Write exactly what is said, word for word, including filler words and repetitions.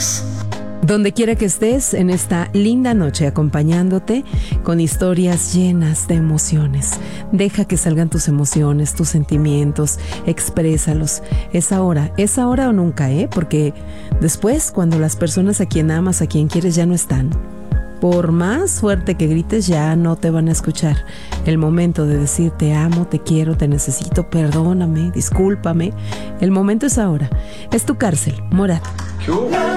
ojos. Donde quiera que estés en esta linda noche acompañándote con historias llenas de emociones. Deja que salgan tus emociones, tus sentimientos, exprésalos. Es ahora, es ahora o nunca, ¿eh? Porque después, cuando las personas a quien amas, a quien quieres ya no están, por más fuerte que grites ya no te van a escuchar. El momento de decir te amo, te quiero, te necesito, perdóname, discúlpame. El momento es ahora. Es tu cárcel, Morat.